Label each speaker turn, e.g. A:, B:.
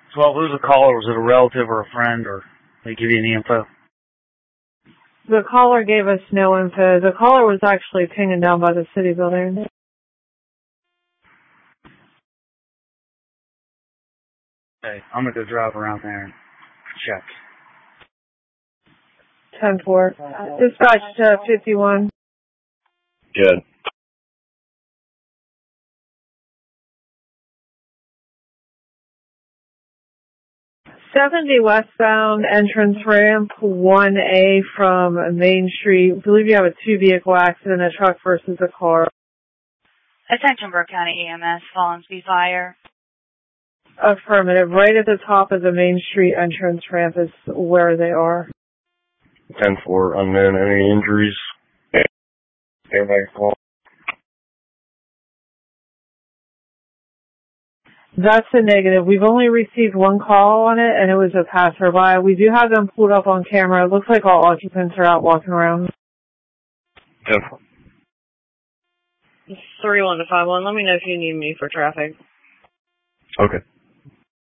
A: Well, who's the caller? Was it a relative or a friend, or they give you any info?
B: The caller gave us no info. The caller was actually pinging down by the city building.
A: Okay, I'm going to go drive around there and check.
B: 10-4. Dispatch to 51.
C: Good.
B: 70 westbound, entrance ramp 1A from Main Street. I believe you have a two-vehicle accident, a truck versus a car.
D: Attention, Brooke County EMS, Follansbee Fire.
B: Affirmative. Right at the top of the Main Street entrance ramp is where they are.
C: 10-4, unknown. Any injuries? Everybody call.
B: That's a negative. We've only received one call on it, and it was a passerby. We do have them pulled up on camera. It looks like all occupants are out walking around.
C: 10-4.
E: 31 to 51. Let me know if you need me for traffic.
C: Okay.